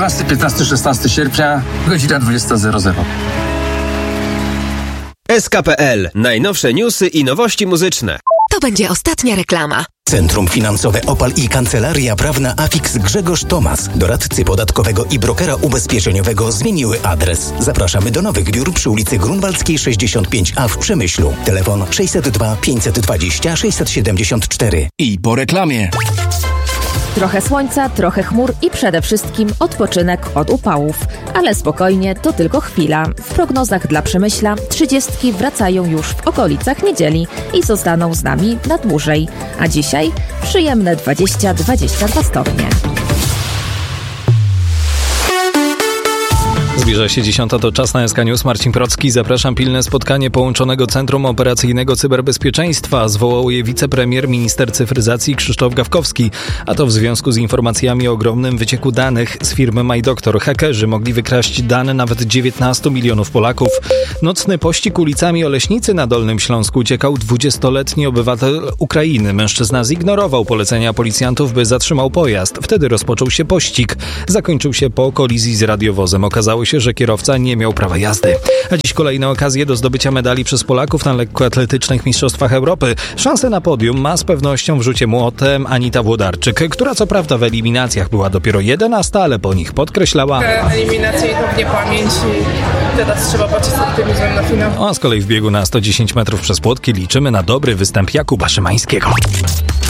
14, 15, 16 sierpnia, godzina 20:00. SK.pl. Najnowsze newsy i nowości muzyczne. To będzie ostatnia reklama. Centrum Finansowe Opal i Kancelaria Prawna Afix Grzegorz Tomas, doradcy podatkowego i brokera ubezpieczeniowego zmieniły adres. Zapraszamy do nowych biur przy ulicy Grunwaldzkiej 65A w Przemyślu. Telefon 602 520 674. I po reklamie. Trochę słońca, trochę chmur i przede wszystkim odpoczynek od upałów. Ale spokojnie, to tylko chwila. W prognozach dla Przemyśla 30 wracają już w okolicach niedzieli i zostaną z nami na dłużej. A dzisiaj przyjemne 20-22 stopnie. Zbliża się 10, to czas na SK News. Marcin Procki. Zapraszam. Pilne spotkanie Połączonego Centrum Operacyjnego Cyberbezpieczeństwa zwołał je wicepremier, minister cyfryzacji Krzysztof Gawkowski. A to w związku z informacjami o ogromnym wycieku danych z firmy MyDoctor. Hakerzy mogli wykraść dane nawet 19 milionów Polaków. Nocny pościg ulicami Oleśnicy na Dolnym Śląsku uciekał 20-letni obywatel Ukrainy. Mężczyzna zignorował polecenia policjantów, by zatrzymał pojazd. Wtedy rozpoczął się pościg. Zakończył się po kolizji z radiowozem. Okazało się, że kierowca nie miał prawa jazdy. A dziś kolejne okazje do zdobycia medali przez Polaków na lekkoatletycznych mistrzostwach Europy. Szansę na podium ma z pewnością w rzucie młotem Anita Włodarczyk, która co prawda w eliminacjach była dopiero 11, ale po nich podkreślała: eliminacje i pewnie pamięć i teraz trzeba patrzeć z optymizmem na finał. A z kolei w biegu na 110 metrów przez płotki liczymy na dobry występ Jakuba Szymańskiego.